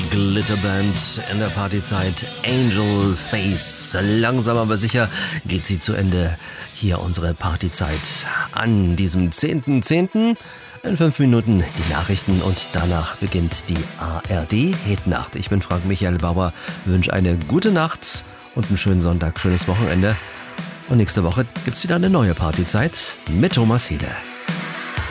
Glitterband in der Partyzeit. Angel Face. Langsam aber sicher geht sie zu Ende. Hier unsere Partyzeit an diesem 10.10. In 5 Minuten die Nachrichten und danach beginnt die ARD-Hitnacht. Ich bin Frank Michael Bauer, wünsche eine gute Nacht und einen schönen Sonntag, schönes Wochenende. Und nächste Woche gibt's wieder eine neue Partyzeit mit Thomas Hede.